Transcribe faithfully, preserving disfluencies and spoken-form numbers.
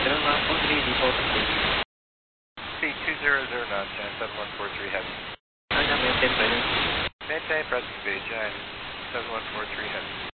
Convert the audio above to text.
seven one four three, default stage. Speed two zero zero knots, and seven one four three heavy. China maintain present. Maintain present speed, China seven one four three heavy.